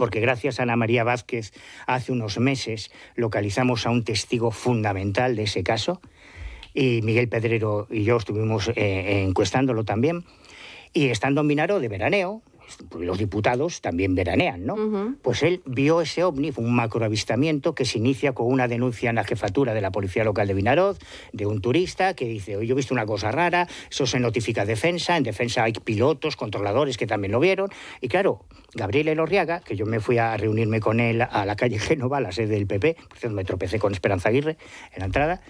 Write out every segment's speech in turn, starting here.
porque gracias a Ana María Vázquez hace unos meses localizamos a un testigo fundamental de ese caso, y Miguel Pedrero y yo estuvimos encuestándolo también, y estando en Vinaró de veraneo, los diputados también veranean, ¿no? Pues él vio ese ovni, fue un macroavistamiento que se inicia con una denuncia en la jefatura de la Policía Local de Vinaroz, de un turista que dice, oye, yo he visto una cosa rara, eso se notifica a Defensa, en Defensa hay pilotos, controladores que también lo vieron, y claro, Gabriel Elorriaga, que yo me fui a reunirme con él a la calle Génova, a la sede del PP, por cierto me tropecé con Esperanza Aguirre en la entrada,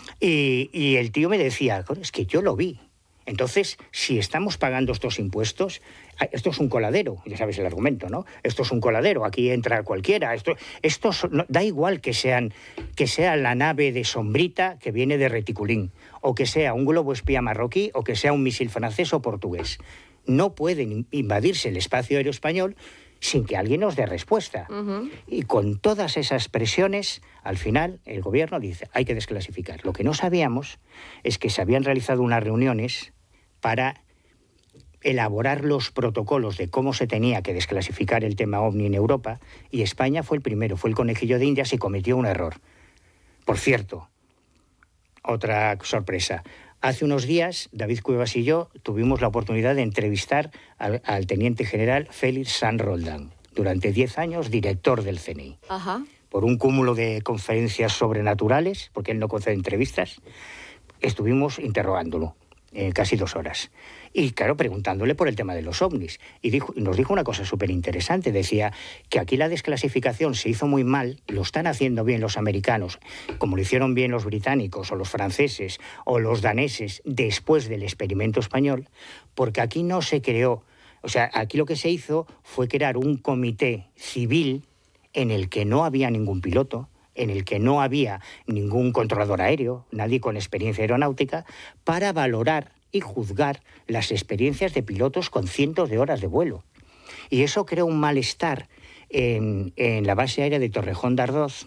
y el tío me decía, es que yo lo vi. Entonces, si estamos pagando estos impuestos, esto es un coladero, ya sabes el argumento, ¿no? Esto es un coladero, aquí entra cualquiera. Da igual que sea la nave de Sombrita que viene de Reticulín, o que sea un globo espía marroquí, o que sea un misil francés o portugués. No pueden invadirse el espacio aéreo español sin que alguien nos dé respuesta. Y con todas esas presiones, al final, el gobierno dice, hay que desclasificar. Lo que no sabíamos es que se habían realizado unas reuniones para elaborar los protocolos de cómo se tenía que desclasificar el tema OVNI en Europa, y España fue el primero, fue el conejillo de Indias y cometió un error. Por cierto, otra sorpresa. Hace unos días, David Cuevas y yo tuvimos la oportunidad de entrevistar al teniente general Félix Sanz Roldán, durante 10 años director del CNI. Por un cúmulo de conferencias sobrenaturales, porque él no concede entrevistas, estuvimos interrogándolo casi 2 horas. Y claro, preguntándole por el tema de los ovnis. Y nos dijo una cosa súper interesante. Decía que aquí la desclasificación se hizo muy mal, lo están haciendo bien los americanos, como lo hicieron bien los británicos o los franceses o los daneses después del experimento español, porque aquí no se creó, o sea, aquí lo que se hizo fue crear un comité civil en el que no había ningún piloto, en el que no había ningún controlador aéreo, nadie con experiencia aeronáutica, para valorar y juzgar las experiencias de pilotos con cientos de horas de vuelo. Y eso creó un malestar en la base aérea de Torrejón de Ardoz,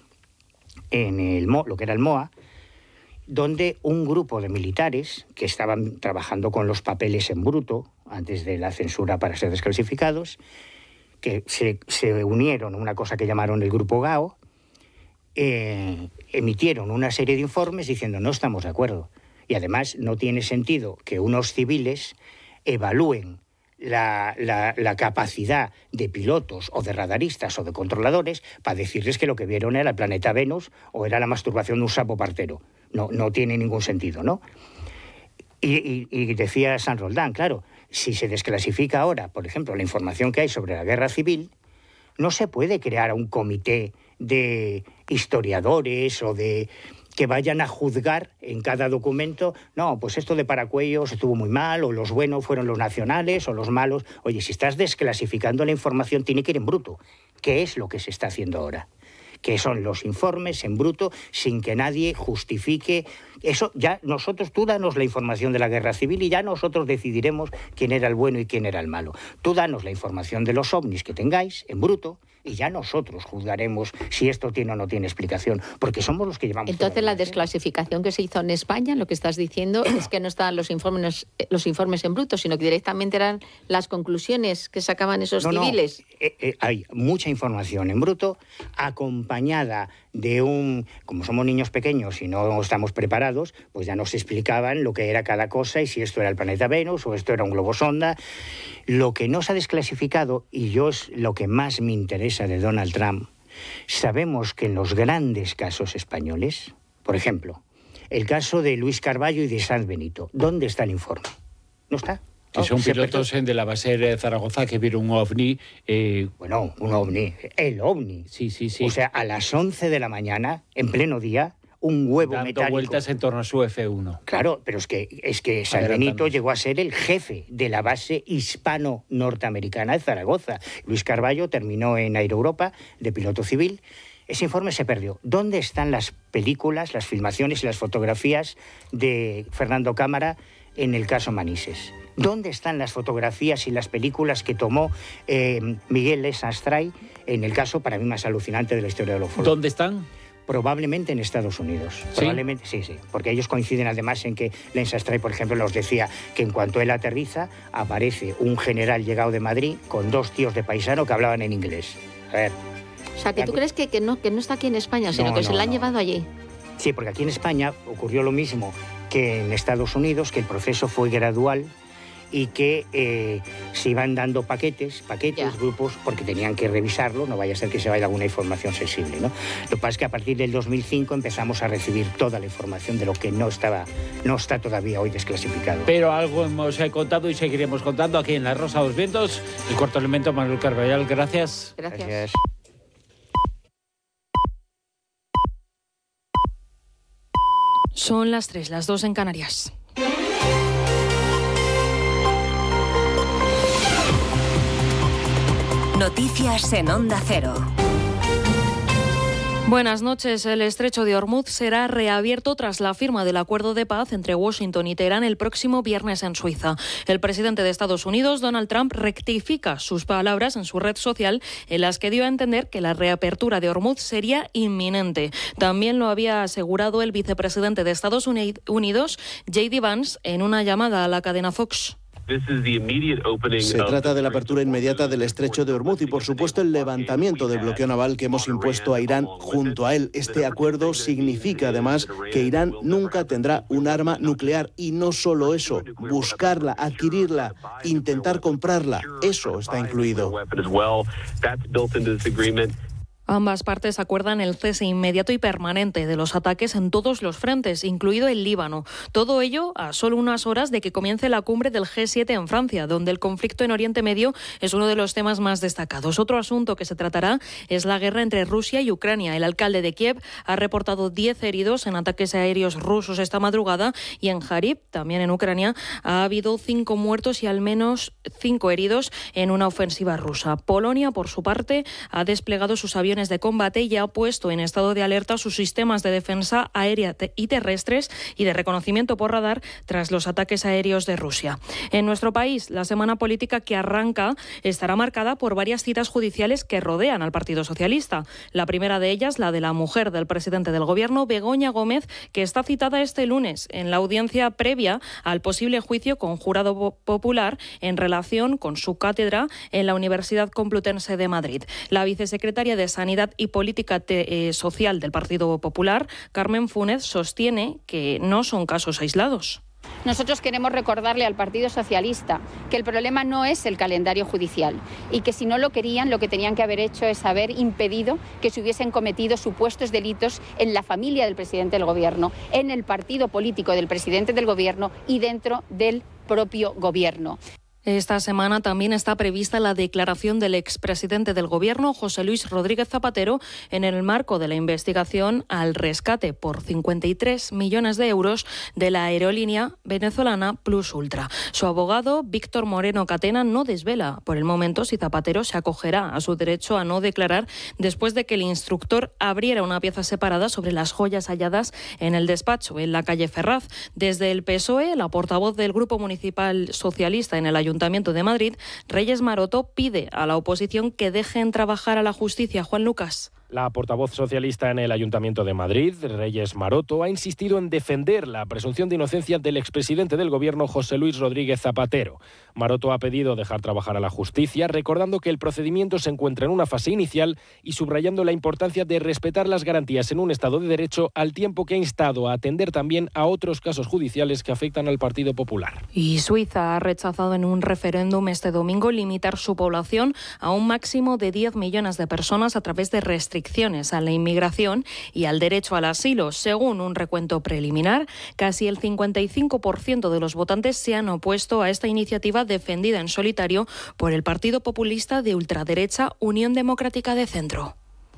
en lo que era el MOA, donde un grupo de militares que estaban trabajando con los papeles en bruto, antes de la censura para ser desclasificados, que se unieron a una cosa que llamaron el Grupo GAO, emitieron una serie de informes diciendo no estamos de acuerdo. Y además no tiene sentido que unos civiles evalúen la capacidad de pilotos o de radaristas o de controladores para decirles que lo que vieron era el planeta Venus o era la masturbación de un sapo partero. No tiene ningún sentido, ¿no? Y decía Sanz Roldán, claro, si se desclasifica ahora, por ejemplo, la información que hay sobre la guerra civil, no se puede crear un comité de historiadores o de que vayan a juzgar en cada documento, no, pues esto de Paracuellos estuvo muy mal, o los buenos fueron los nacionales, o los malos. Oye, si estás desclasificando la información, tiene que ir en bruto. ¿Qué es lo que se está haciendo ahora? Que son los informes en bruto, sin que nadie justifique. Eso ya nosotros, tú danos la información de la guerra civil y ya nosotros decidiremos quién era el bueno y quién era el malo. Tú danos la información de los ovnis que tengáis en bruto y ya nosotros juzgaremos si esto tiene o no tiene explicación, porque somos los que llevamos... Entonces la desclasificación que se hizo en España, lo que estás diciendo es que no estaban los informes en bruto, sino que directamente eran las conclusiones que sacaban esos civiles. Hay mucha información en bruto, acompañada de como somos niños pequeños y no estamos preparados, pues ya nos explicaban lo que era cada cosa y si esto era el planeta Venus o esto era un globo sonda. Lo que no se ha desclasificado, y yo es lo que más me interesa de Donald Trump, sabemos que en los grandes casos españoles, por ejemplo, el caso de Luis Carballo y de Sanz Benito, ¿dónde está el informe? ¿No está? Que son pilotos de la base de Zaragoza que vieron un ovni. Bueno, un ovni, el ovni. Sí. O sea, a las 11 de la mañana, en pleno día, un huevo dando metálico. Vueltas en torno a su F1. Claro, pero es que Sanz Benito llegó a ser el jefe de la base hispano-norteamericana de Zaragoza. Luis Carballo terminó en Aeroeuropa de piloto civil. Ese informe se perdió. ¿Dónde están las películas, las filmaciones y las fotografías de Fernando Cámara en el caso Manises? ¿Dónde están las fotografías y las películas que tomó Miguel Lesastray en el caso para mí más alucinante de la historia de los ufólogos? ¿Dónde están? Probablemente en Estados Unidos. ¿Sí? Probablemente, sí, porque ellos coinciden además en que Lesastray, por ejemplo, nos decía que en cuanto él aterriza, aparece un general llegado de Madrid con 2 tíos de paisano que hablaban en inglés. A ver. O sea, que tú crees que no está aquí en España, sino que se la han llevado allí. Sí, porque aquí en España ocurrió lo mismo que en Estados Unidos, que el proceso fue gradual y que se iban dando paquetes, grupos, porque tenían que revisarlo, no vaya a ser que se vaya alguna información sensible, ¿no? Lo que pasa es que a partir del 2005 empezamos a recibir toda la información de lo que no está todavía hoy desclasificado. Pero algo hemos contado y seguiremos contando aquí en La Rosa de los Vientos. El cuarto elemento, Manuel Carballal, gracias. Gracias. Son las 3, las 2 en Canarias. Noticias en Onda Cero. Buenas noches. El estrecho de Hormuz será reabierto tras la firma del acuerdo de paz entre Washington y Teherán el próximo viernes en Suiza. El presidente de Estados Unidos, Donald Trump, rectifica sus palabras en su red social en las que dio a entender que la reapertura de Hormuz sería inminente. También lo había asegurado el vicepresidente de Estados Unidos, J.D. Vance, en una llamada a la cadena Fox. Se trata de la apertura inmediata del estrecho de Hormuz y, por supuesto, el levantamiento del bloqueo naval que hemos impuesto a Irán junto a él. Este acuerdo significa, además, que Irán nunca tendrá un arma nuclear. Y no solo eso, buscarla, adquirirla, intentar comprarla. Eso está incluido. Ambas partes acuerdan el cese inmediato y permanente de los ataques en todos los frentes, incluido el Líbano. Todo ello a solo unas horas de que comience la cumbre del G7 en Francia, donde el conflicto en Oriente Medio es uno de los temas más destacados. Otro asunto que se tratará es la guerra entre Rusia y Ucrania. El alcalde de Kiev ha reportado 10 heridos en ataques aéreos rusos esta madrugada y en Kharkiv, también en Ucrania, ha habido 5 muertos y al menos 5 heridos en una ofensiva rusa. Polonia, por su parte, ha desplegado sus aviones de combate y ha puesto en estado de alerta sus sistemas de defensa aérea y terrestres y de reconocimiento por radar tras los ataques aéreos de Rusia. En nuestro país, la semana política que arranca estará marcada por varias citas judiciales que rodean al Partido Socialista. La primera de ellas, la de la mujer del presidente del Gobierno, Begoña Gómez, que está citada este lunes en la audiencia previa al posible juicio con jurado popular en relación con su cátedra en la Universidad Complutense de Madrid. La vicesecretaria de Sanidad y Política Social del Partido Popular, Carmen Funes, sostiene que no son casos aislados. Nosotros queremos recordarle al Partido Socialista que el problema no es el calendario judicial y que si no lo querían, lo que tenían que haber hecho es haber impedido que se hubiesen cometido supuestos delitos en la familia del presidente del Gobierno, en el partido político del presidente del Gobierno y dentro del propio Gobierno. Esta semana también está prevista la declaración del expresidente del Gobierno, José Luis Rodríguez Zapatero, en el marco de la investigación al rescate por 53 millones de euros de la aerolínea venezolana Plus Ultra. Su abogado, Víctor Moreno Catena, no desvela por el momento si Zapatero se acogerá a su derecho a no declarar después de que el instructor abriera una pieza separada sobre las joyas halladas en el despacho en la calle Ferraz. Desde el PSOE, la portavoz del Grupo Municipal Socialista en el Ayuntamiento de Madrid, Reyes Maroto, pide a la oposición que dejen trabajar a la justicia. Juan Lucas. La portavoz socialista en el Ayuntamiento de Madrid, Reyes Maroto, ha insistido en defender la presunción de inocencia del expresidente del Gobierno, José Luis Rodríguez Zapatero. Maroto ha pedido dejar trabajar a la justicia, recordando que el procedimiento se encuentra en una fase inicial y subrayando la importancia de respetar las garantías en un Estado de Derecho, al tiempo que ha instado a atender también a otros casos judiciales que afectan al Partido Popular. Y Suiza ha rechazado en un referéndum este domingo limitar su población a un máximo de 10 millones de personas a través de restricciones a la inmigración y al derecho al asilo. Según un recuento preliminar, casi el 55% de los votantes se han opuesto a esta iniciativa defendida en solitario por el partido populista de ultraderecha Unión Democrática de Centro.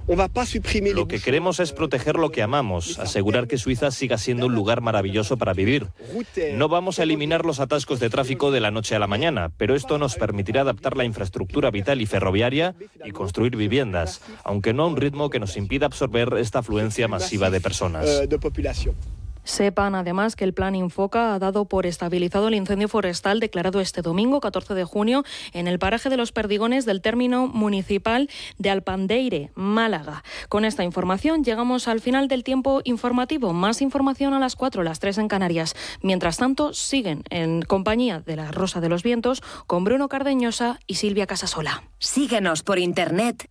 Lo que queremos es proteger lo que amamos, asegurar que Suiza siga siendo un lugar maravilloso para vivir. No vamos a eliminar los atascos de tráfico de la noche a la mañana, pero esto nos permitirá adaptar la infraestructura vital y ferroviaria y construir viviendas, aunque no a un ritmo que nos impida absorber esta afluencia masiva de personas. Sepan además que el Plan Infoca ha dado por estabilizado el incendio forestal declarado este domingo, 14 de junio, en el paraje de los Perdigones del término municipal de Alpandeire, Málaga. Con esta información llegamos al final del tiempo informativo. Más información a las 4, las 3 en Canarias. Mientras tanto, siguen en compañía de La Rosa de los Vientos con Bruno Cardeñosa y Silvia Casasola. Síguenos por internet